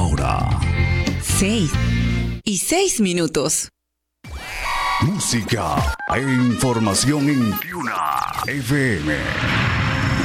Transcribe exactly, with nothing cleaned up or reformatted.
hora. Seis y seis minutos. Música e información en Piuna F M.